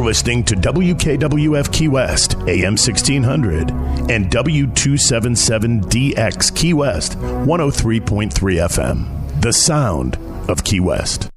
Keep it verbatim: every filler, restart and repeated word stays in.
listening to W K W F Key West, A M sixteen hundred, and W two seventy-seven D X Key West, one oh three point three F M. The sound of Key West.